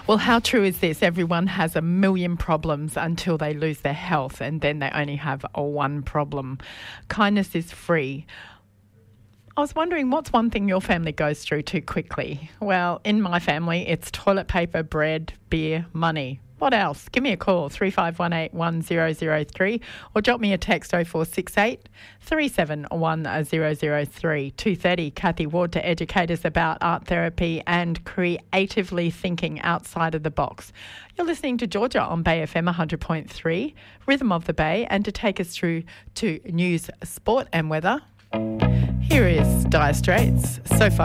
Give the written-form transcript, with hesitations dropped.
Well, how true is this? Everyone has a million problems until they lose their health, and then they only have one problem. Kindness is free. I was wondering, what's one thing your family goes through too quickly? Well, in my family, it's toilet paper, bread, beer, money. What else? Give me a call, 35181003, or drop me a text 0468 371003. 2:30, Kathy Ward to educate us about art therapy and creatively thinking outside of the box. You're listening to Georgia on Bay FM 100.3, Rhythm of the Bay, and to take us through to news, sport and weather, here is Dire Straits, So Far.